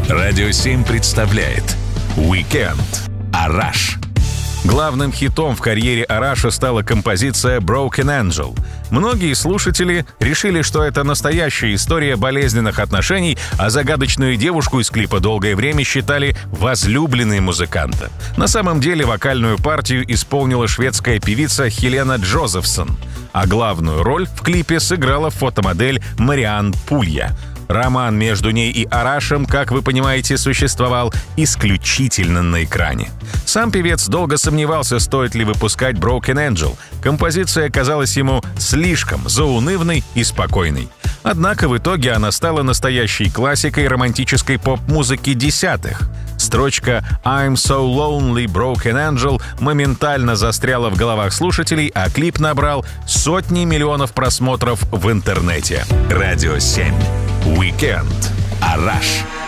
Радио 7 представляет «Уикенд. Араш». Главным хитом в карьере Араша стала композиция «Broken Angel». Многие слушатели решили, что это настоящая история болезненных отношений, а загадочную девушку из клипа долгое время считали возлюбленной музыканта. На самом деле вокальную партию исполнила шведская певица Хелена Джозефсон, а главную роль в клипе сыграла фотомодель Мариан Пулья. Роман между ней и Арашем, как вы понимаете, существовал исключительно на экране. Сам певец долго сомневался, стоит ли выпускать «Broken Angel». Композиция казалась ему слишком заунывной и спокойной. Однако в итоге она стала настоящей классикой романтической поп-музыки десятых. Строчка «I'm so lonely, broken angel» моментально застряла в головах слушателей, а клип набрал сотни миллионов просмотров в интернете. Радио 7. Уикенд. Араш.